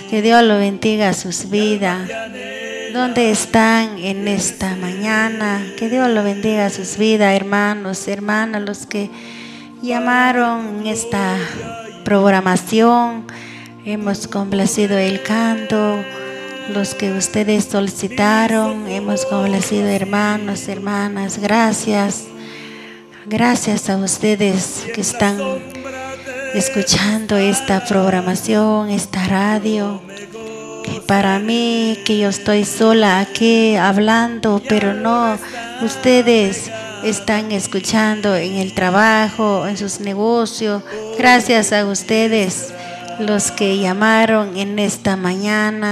Que Dios lo bendiga sus vidas. ¿Dónde están en esta mañana? Que Dios lo bendiga sus vidas, hermanos, hermanas, los que llamaron en esta programación. Hemos complacido el canto, los que ustedes solicitaron. Hemos complacido, hermanos, hermanas. Gracias. Gracias a ustedes que están escuchando esta programación, esta radio. Que para mí, que yo estoy sola aquí hablando, pero no, ustedes están escuchando en el trabajo, en sus negocios. Gracias a ustedes, los que llamaron en esta mañana.